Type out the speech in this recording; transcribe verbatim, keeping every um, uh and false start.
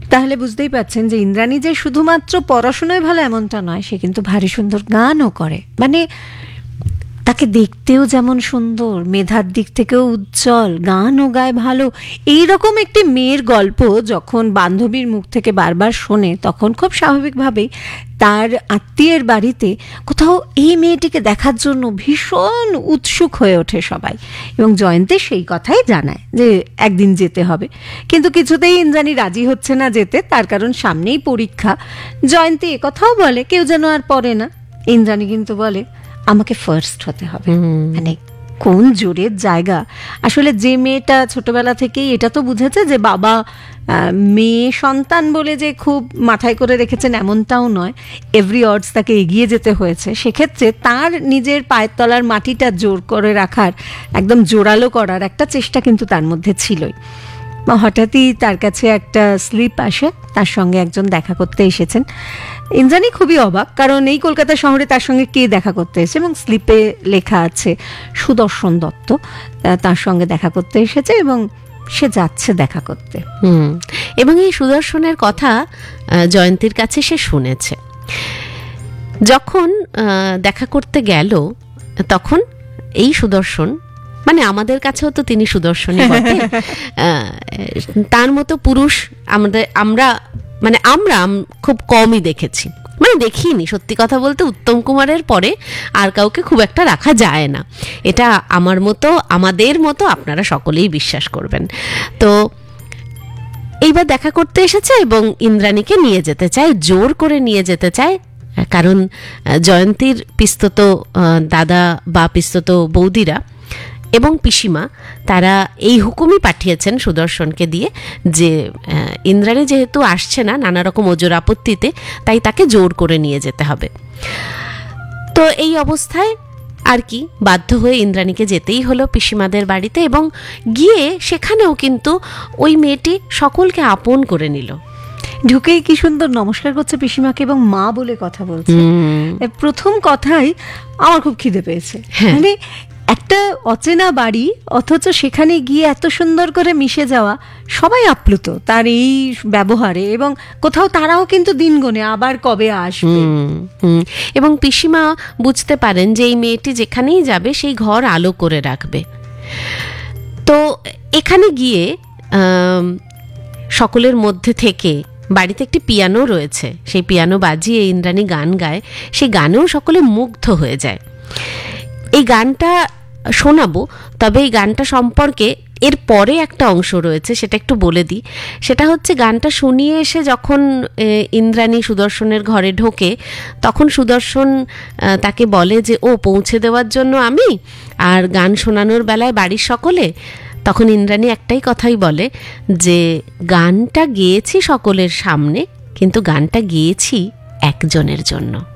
তাহলে বুঝতেই পারছেন যে ইন্দ্রাণী যে শুধুমাত্র পড়াশোনায় ভালো এমনটা নয়, সে কিন্তু ভারী সুন্দর গানও করে। মানে তাকে দেখতেও যেমন সুন্দর, মেধার দিক থেকেও উজ্জ্বল, গানও গায় ভালো। এইরকম একটি মেয়ের গল্প যখন বান্ধবীর মুখ থেকে বারবার শোনে, তখন খুব স্বাভাবিকভাবেই তার আত্মীয়ের বাড়িতে কোথাও এই মেয়েটিকে দেখার জন্য ভীষণ উৎসুক হয়ে ওঠে সবাই, এবং জয়ন্তী সেই কথাই জানায় যে একদিন যেতে হবে। কিন্তু কিছুতেই ইন্দ্রাণী রাজি হচ্ছে না যেতে, তার কারণ সামনেই পরীক্ষা। জয়ন্তী একথাও বলে কেউ যেন আর পড়ে না। ইন্দ্রাণী কিন্তু বলে আমাকে ফার্স্ট হতে হবে। মানে কোন জোরের জায়গা! আসলে যে মেয়েটা ছোটবেলা থেকেই এটা তো বুঝেছে যে বাবা মেয়ে সন্তান বলে যে খুব মাথায় করে রেখেছেন এমনটাও নয়, এভরি অডস তাকে এগিয়ে যেতে হয়েছে। সেক্ষেত্রে তার নিজের পায়ের তলার মাটিটা জোর করে রাখার, একদম জোরালো করার একটা চেষ্টা কিন্তু তার মধ্যে ছিলই। হঠাৎই তার কাছে একটা স্লিপ আসে, তার সঙ্গে একজন দেখা করতে এসেছেন। ইন্দ্রাণী খুবই অবাক, কারণ এই কলকাতা শহরে তার সঙ্গে কে দেখা করতে এসেছে, এবং স্লিপে লেখা আছে সুদর্শন দত্ত তার সঙ্গে দেখা করতে এসেছে এবং সে যাচ্ছে দেখা করতে। হুম এবং এই সুদর্শনের কথা জয়ন্তীর কাছে সে শুনেছে। যখন দেখা করতে গেল তখন এই সুদর্শন, মানে আমাদের কাছেও তো তিনি সুদর্শনই বটে, তার মতো পুরুষ আমাদের আমরা মানে আমরা খুব কমই দেখেছি, মানে দেখিনি। সত্যি কথা বলতে উত্তম কুমারের পরে আর কাউকে খুব একটা রাখা যায় না, এটা আমার মতো আমাদের মতো আপনারা সকলেই বিশ্বাস করবেন। তো এইবার দেখা করতে এসেছে এবং ইন্দ্রাণীকে নিয়ে যেতে চায়, জোর করে নিয়ে যেতে চায়, কারণ জয়ন্তীর পিস্তত দাদা বা পিস্তত বৌদিরা এবং পিসিমা তারা এই হুকুমই পাঠিয়েছেন সুদর্শনকে দিয়ে যে ইন্দ্রাণী যেহেতু আসছে না নানা রকম ওজোর আপত্তিতে, তাই তাকে জোর করে নিয়ে যেতে হবে। তো এই অবস্থায় আর কি বাধ্য হয়ে ইন্দ্রাণীকে যেতেই হলো পিসিমাদের বাড়িতে, এবং গিয়ে সেখানেও কিন্তু ওই মেয়েটি সকলকে আপন করে নিল। ঢুকেই কি সুন্দর নমস্কার করছে পিসিমাকে এবং মা বলে কথা বলছে। প্রথম কথাই আমার খুব খিদে পেয়েছে। মানে একটা অচেনা বাড়ি, অথচ সেখানে গিয়ে এত সুন্দর করে মিশে যাওয়া, সবাই আপ্লুত তার এই ব্যবহারে, এবং কোথাও তারাও কিন্তু দিন গোনে আবার কবে আসবে। এবং পিসিমা বুঝতে পারেন যে এই মেয়েটি যেখানেই যাবে সেই ঘর আলো করে রাখবে। তো এখানে গিয়ে সকলের মধ্যে থেকে বাড়িতে একটি পিয়ানো রয়েছে, সেই পিয়ানো বাজিয়ে ইন্দ্রাণী গান গায়, সেই গানেও সকলে মুগ্ধ হয়ে যায়। এই গানটা শোনাবো, তবে এই গানটা সম্পর্কে এর পরে একটা অংশ রয়েছে, সেটা একটু বলে দিই। সেটা হচ্ছে গানটা শুনিয়ে এসে যখন ইন্দ্রাণী সুদর্শনের ঘরে ঢোকে, তখন সুদর্শন তাকে বলে যে ও পৌঁছে দেওয়ার জন্য আমি, আর গান শোনানোর বেলায় বাড়ির সকলে। তখন ইন্দ্রাণী একটাই কথাই বলে যে গানটা গেয়েছি সকলের সামনে, কিন্তু গানটা গেয়েছি একজনের জন্য।